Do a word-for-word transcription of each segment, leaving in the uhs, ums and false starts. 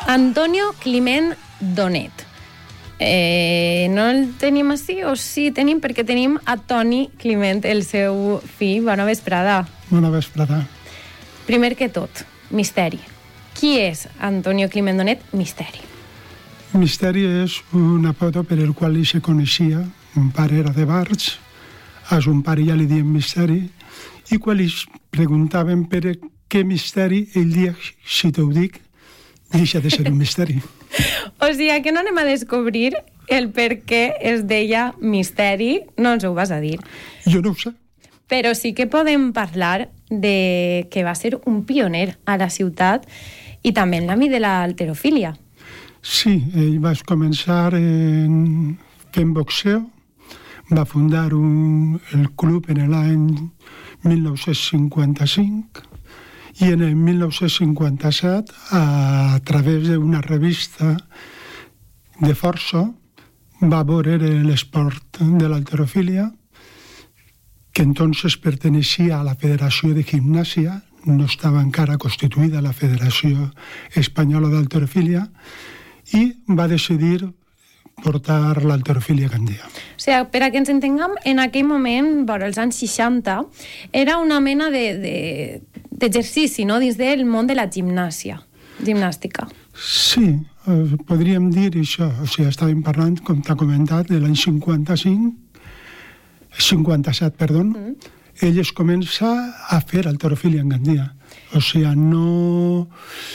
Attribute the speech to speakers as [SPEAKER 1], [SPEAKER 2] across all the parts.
[SPEAKER 1] Antonio Climent Donet. Eh, no el tenim així, o sí tenim, perquè tenim a Toni Climent, el seu fill. Bona vesprada.
[SPEAKER 2] Bona vesprada.
[SPEAKER 1] Primer que tot, misteri. Qui és Antonio Climent Donet? Misteri.
[SPEAKER 2] Misteri és un apodo per el qual ell se coneixia. Un pare era de Barx, a son pare ja li diem misteri, i quan ells preguntaven per què misteri, ell dia, si t'ho dic, deixa de ser un misteri.
[SPEAKER 1] O sigui, que no anem a descobrir el per què es deia misteri, no ens ho vas a dir.
[SPEAKER 2] Jo no ho sé.
[SPEAKER 1] Però sí que podem parlar de que va ser un pioner a la ciutat i també en l'àmbit de l'halterofília.
[SPEAKER 2] Sí, ell va començar en, fent boxeo, va fundar un, el club en l'any mil nou-cents cinquanta-cinc i en el mil nou-cents cinquanta-set, a través d'una revista de força, va veure l'esport de l'halterofília, que entonces pertenecía a la Federació de Gimnasia, no estava encara constituïda la Federació Espanyola d'Halterofília, i va decidir portar l'halterofília a Gandia.
[SPEAKER 1] O sigui, per a que ens entenguem, en aquell moment, vora els anys seixanta, era una mena de, de, d'exercici, no?, dins del món de la gimnàsia, gimnàstica.
[SPEAKER 2] Sí, eh, podríem dir això. O sigui, estàvem parlant, com t'ha comentat, de l'any cinquanta-cinc, cinquanta-set, perdó, mm. ell es comença a fer halterofília en Gandia. O sigui, no...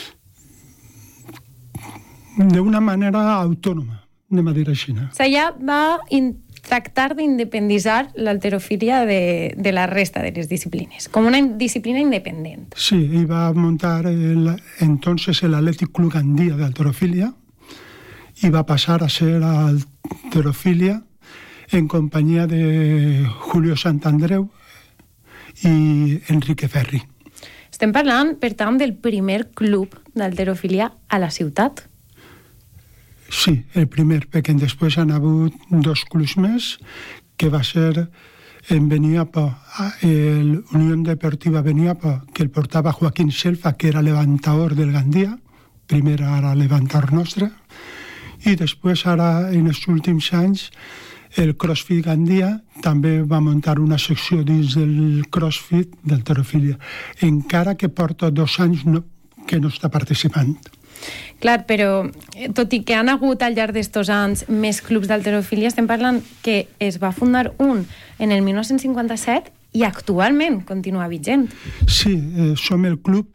[SPEAKER 2] d'una manera autònoma, anem a dir així.
[SPEAKER 1] O sigui, ja va in- tractar d'independitzar l'halterofília de, de la resta de les disciplines, com una disciplina independent.
[SPEAKER 2] Sí, ell va muntar el, entonces el Athletic Club Gandia de halterofília i va passar a ser halterofília en companyia de Julio Santandreu i Enrique Ferri.
[SPEAKER 1] Estem parlant, per tant, del primer club d'halterofília a la ciutat.
[SPEAKER 2] Sí, el primer, perquè després han hagut dos clubs més, que va ser en Beniapa, el Unió Deportiva Beniapa, que el portava Joaquín Selfa, que era levantador del Gandia, primer era levantador nostre, i després ara, en els últims anys, el CrossFit Gandia també va muntar una secció dins del CrossFit d'halterofília, encara que porta dos anys no, que no està participant.
[SPEAKER 1] Clar, però tot i que han hagut al llarg d'estos anys més clubs d'halterofília, estem parlant que es va fundar un en el dinou cinquanta-set i actualment continua vigent.
[SPEAKER 2] Sí, eh, som el club,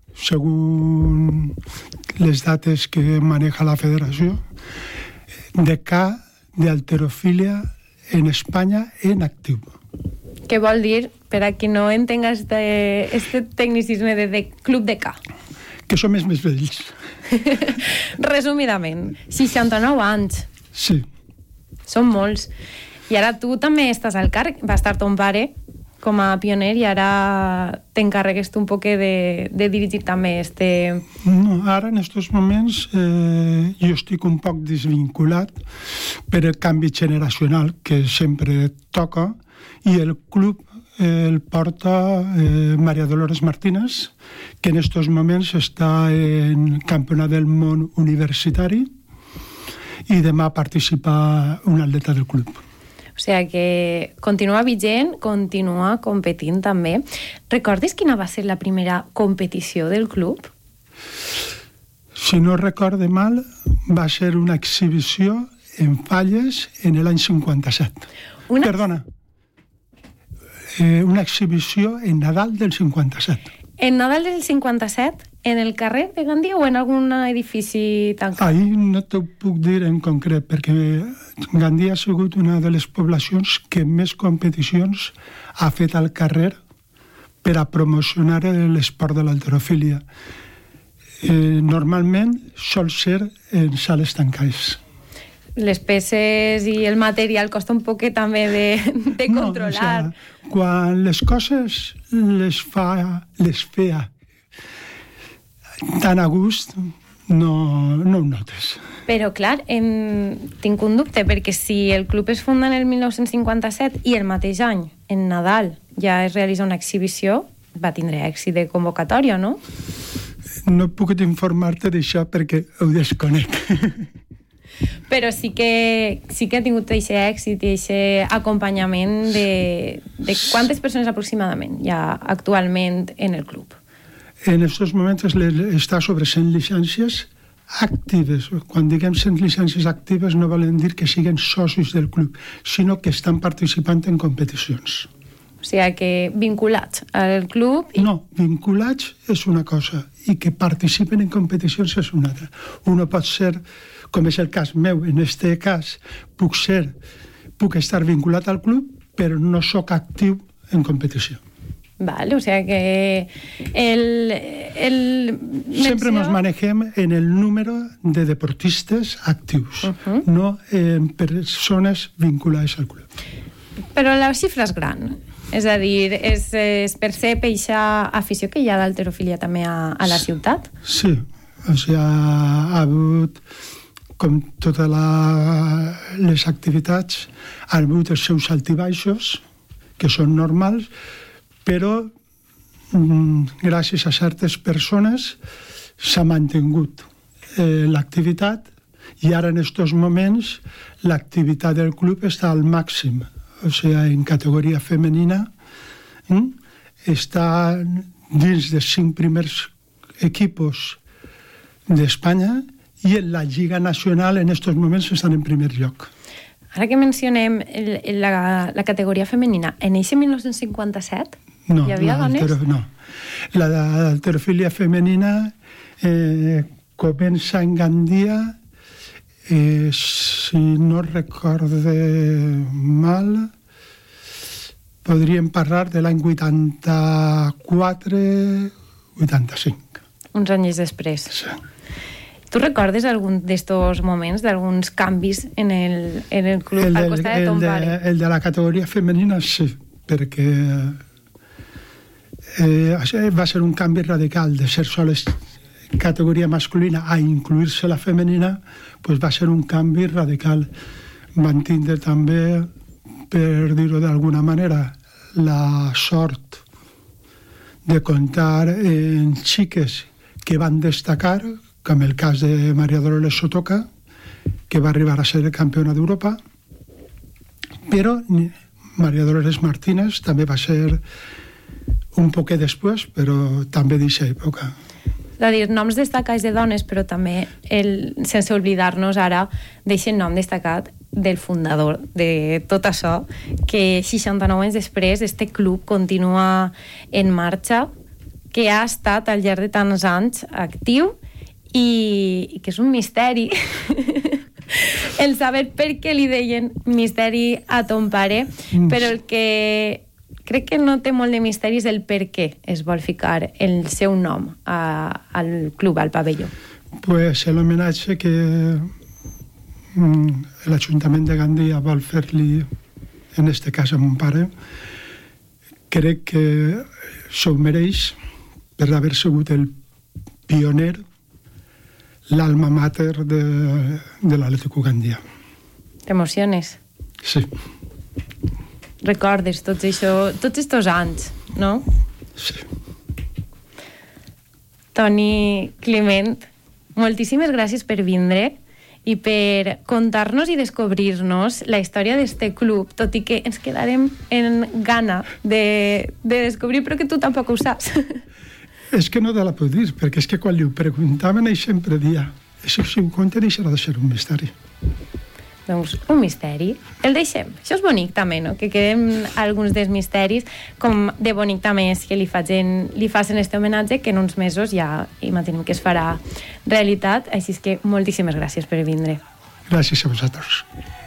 [SPEAKER 2] segons les dates que maneja la federació, de K de halterofília en Espanya en actiu.
[SPEAKER 1] Què vol dir, per a qui no entenga este, este tecnicisme de, de club de K?
[SPEAKER 2] Que som els més vells.
[SPEAKER 1] Resumidament, seixanta-nou anys.
[SPEAKER 2] Sí.
[SPEAKER 1] Són molts. I ara tu també estàs al càrrec. Va estar ton pare com a pioner i ara t'encarregues tu un poc de, de dirigir també este...
[SPEAKER 2] No, ara en aquests moments eh, jo estic un poc desvinculat per el canvi generacional que sempre toca i el club eh, el porta eh, Maria Dolores Martínez, que en aquests moments està en Campionat del Món Universitari i demà participa un atleta del club.
[SPEAKER 1] O sigui que continua vigent, continua competint també. Recordes quina va ser la primera competició del club?
[SPEAKER 2] Si no recorde mal, va ser una exhibició en Falles en l'any cinquanta-set. Una... Perdona. Eh, una exhibició en Nadal del cinquanta-set.
[SPEAKER 1] En Nadal del cinquanta-set, en el carrer de Gandia o en algun edifici tancat?
[SPEAKER 2] Ahí no t'ho puc dir en concret, perquè Gandia ha sigut una de les poblacions que més competicions ha fet al carrer per a promocionar l'esport de l'halterofília. Eh, normalment sol ser en sales tancades.
[SPEAKER 1] Les peces i el material costa un poquet també de, de controlar.
[SPEAKER 2] No, o sea, quan les coses les fa, les feia tan a gust, no, no ho notes.
[SPEAKER 1] Però, clar, em... tinc un dubte, perquè si el club es funda en el dinou cinquanta-set i el mateix any, en Nadal, ja es realitza una exhibició, va tindre èxit de convocatòria, no?
[SPEAKER 2] No puc informar-te d'això perquè ho desconec.
[SPEAKER 1] Però sí que, sí que ha tingut aquest èxit i aquest acompanyament de, de quantes persones aproximadament hi ha actualment en el club?
[SPEAKER 2] En aquests moments està sobre cent llicències actives. Quan diguem cent llicències actives no volen dir que siguin socis del club, sinó que estan participant en competicions.
[SPEAKER 1] O sigui que vinculats al club...
[SPEAKER 2] I... No, vinculats és una cosa i que participen en competicions és una altra. Uno pot ser, com és el cas meu, en aquest cas puc ser, puc estar vinculat al club, però no sóc actiu en competició.
[SPEAKER 1] Vale, o sea que el, el
[SPEAKER 2] siempre nos manejemos en el número de deportistas activos, uh-huh. no en persones vinculades al club.
[SPEAKER 1] Però la xifra és gran, és a dir, es, es percep aquesta afició que hi ha d'halterofília també a, a la ciutat?
[SPEAKER 2] Sí, o sigui, ha hagut, com totes la, les activitats, ha hagut els seus altibaixos, que són normals, però mm, gràcies a certes persones s'ha mantingut eh, l'activitat i ara en aquests moments l'activitat del club està al màxim, o sigui, en categoria femenina mm, està dins dels cinc primers equipos d'Espanya i en la Lliga Nacional en aquests moments estan en primer lloc.
[SPEAKER 1] Ara que mencionem el, la, la categoria femenina, en eixe mil nou-cents cinquanta-set
[SPEAKER 2] no,
[SPEAKER 1] hi havia
[SPEAKER 2] la
[SPEAKER 1] dones?
[SPEAKER 2] Altero, no. La d'halterofília femenina eh, comença en Gandia, eh, si no recorde mal, podríem parlar de l'any vuitanta-quatre vuitanta-cinc.
[SPEAKER 1] Uns anys després.
[SPEAKER 2] Sí.
[SPEAKER 1] Tu recordes algun d'estos moments, d'alguns canvis en el, en el club el al costat de ton
[SPEAKER 2] el
[SPEAKER 1] pare?
[SPEAKER 2] De, el de la categoria femenina sí, perquè eh, va ser un canvi radical de ser sols categoria masculina a incluir-se la femenina, pues va ser un canvi radical. Van tindre també, per dir-ho d'alguna manera, la sort de comptar en xiques que van destacar, com el cas de Maria Dolores Sotoca, que va arribar a ser campiona d'Europa, però Maria Dolores Martínez també va ser un poquet després, però també d'aquesta època.
[SPEAKER 1] És a dir, noms destacats de dones, però també, el, sense oblidar-nos ara, d'aquest nom destacat del fundador de tot això, que seixanta-nou anys després este club continua en marxa, que ha estat al llarg de tants anys actiu i, i que és un misteri el saber per què li deien misteri a ton pare, però el que crec que no té molt de misteri és el per què es vol ficar el seu nom a, al club, al pavelló.
[SPEAKER 2] Pues l'homenatge que mm, l'Ajuntament de Gandia vol fer-li, en este cas a mon pare, crec que s'ho mereix per haver sigut el pioner, l'alma mater de, de l'Atlético Gandia.
[SPEAKER 1] T'emociones?
[SPEAKER 2] Sí.
[SPEAKER 1] Recordes tots això, tots estos anys, no?
[SPEAKER 2] Sí.
[SPEAKER 1] Toni Climent, moltíssimes gràcies per vindre i per contar-nos i descobrir-nos la història d'este club, tot i que ens quedarem en gana de, de descobrir, però que tu tampoc ho saps.
[SPEAKER 2] És que no te la puc dir, perquè és que quan li ho preguntaven ell sempre dia, això si ho conta deixarà de ser un misteri.
[SPEAKER 1] Doncs un misteri, el deixem. Això és bonic també, no? Que queden alguns dels misteris, com de bonic també és que li facin, li facin este homenatge, que en uns mesos ja imaginem que es farà realitat, així és que moltíssimes gràcies per vindre.
[SPEAKER 2] Gràcies a vosaltres.